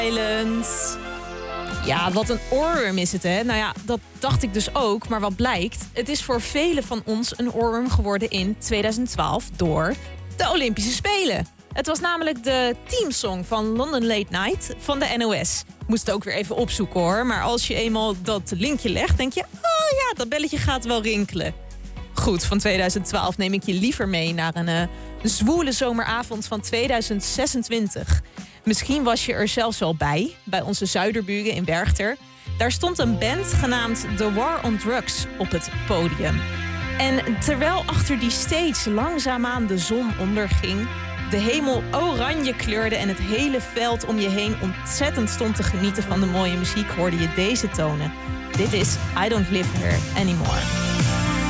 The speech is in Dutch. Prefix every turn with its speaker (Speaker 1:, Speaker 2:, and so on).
Speaker 1: Islands. Ja, wat een oorworm is het, hè? Nou ja, dat dacht ik dus ook. Maar wat blijkt, het is voor velen van ons een oorworm geworden in 2012 door de Olympische Spelen. Het was namelijk de teamsong van London Late Night van de NOS. Moest het ook weer even opzoeken, hoor. Maar als je eenmaal dat linkje legt, denk je... oh ja, dat belletje gaat wel rinkelen. Goed, van 2012 neem ik je liever mee naar een zwoele zomeravond van 2026. Misschien was je er zelfs wel bij onze zuiderburen in Werchter. Daar stond een band genaamd The War on Drugs op het podium. En terwijl achter die stage langzaamaan de zon onderging, de hemel oranje kleurde en het hele veld om je heen ontzettend stond te genieten van de mooie muziek, hoorde je deze tonen. Dit is I Don't Live Here Anymore.